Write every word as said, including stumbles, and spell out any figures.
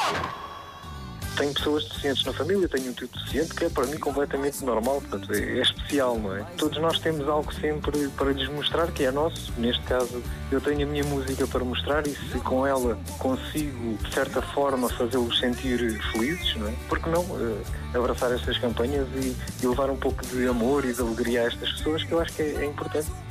Tenho pessoas deficientes na família, tenho um tio deficiente que é para mim completamente normal, portanto é, é especial, não é? Todos nós temos algo sempre para lhes mostrar que é nosso. Neste caso, eu tenho a minha música para mostrar e se com ela consigo, de certa forma, fazê-los sentir felizes, não é? Por que não uh, abraçar estas campanhas e, e levar um pouco de amor e de alegria a estas pessoas, que eu acho que é, é importante.